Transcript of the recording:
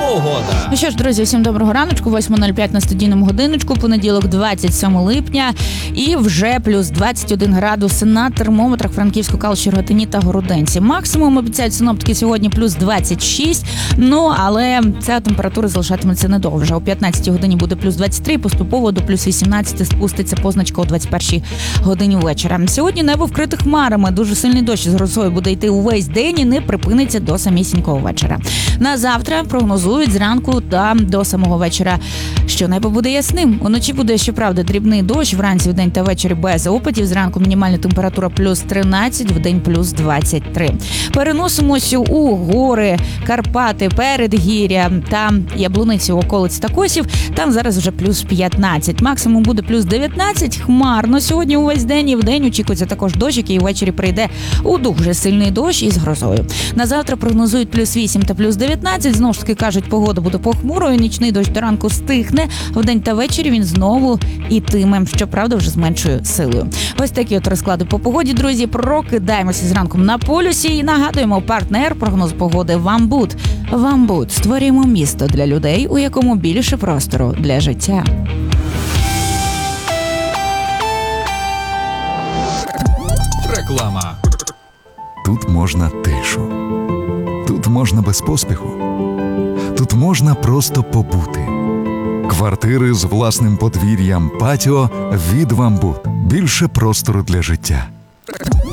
Погода. Ну що ж, друзі, всім доброго раночку, 8:05 на студійному годиночку, понеділок, 27 липня, і вже плюс 21 градус на термометрах Франківську, Калуші, Рогатині та Городенці. Максимум обіцяють синоптики сьогодні плюс 26, але ця температура залишатиметься недовго. О 15 годині буде плюс 23, поступово до плюс 18 спуститься позначка о 21 годині вечора. Сьогодні небо вкрите хмарами, дуже сильний дощ з грозою буде йти увесь день і не припиниться до самісінького вечора. На завтра прогнозують зранку та до самого вечора, що небо буде ясним. Уночі буде, щоправда, дрібний дощ, вранці, вдень та ввечері без опадів. Зранку мінімальна температура плюс 13, вдень плюс 23. Переносимося у гори, Карпати, Передгір'я та Яблуниці, околиць та Косів. Там зараз вже плюс 15. Максимум буде плюс 19. Хмарно сьогодні увесь день і вдень очікується також дощ, який ввечері прийде у дуже сильний дощ із грозою. На завтра прогнозують плюс 8 та плюс 19. Знову ж таки кажуть, погода буде похмурою, нічний дощ до ранку стихне, вдень та ввечері він знову ітиме, щоправда, вже з меншою силою. Ось такі от розклади по погоді, друзі. Прокидаємося зранку на полюсі і нагадуємо, партнер прогнозу погоди «Вамбут». «Вамбут» – створюємо місто для людей, у якому більше простору для життя. Реклама. Тут можна тишу. Тут можна без поспіху. Тут можна просто побути. Квартири з власним подвір'ям, патіо від «Вамбут». Більше простору для життя.